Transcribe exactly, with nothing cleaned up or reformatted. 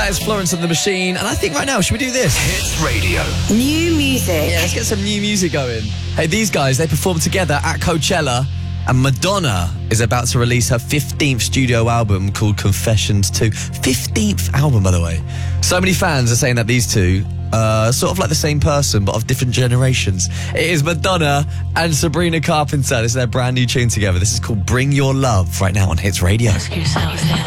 That is Florence and the Machine. And I think right now, should we do this? Hits Radio. New music. Yeah, let's get some new music going. Hey, these guys, they performed together at Coachella. And Madonna is about to release her fifteenth studio album called Confessions two. fifteenth album, by the way. So many fans are saying that these two are sort of like the same person, but of different generations. It is Madonna and Sabrina Carpenter. This is their brand new tune together. This is called Bring Your Love, right now on Hits Radio. Ask yourself this.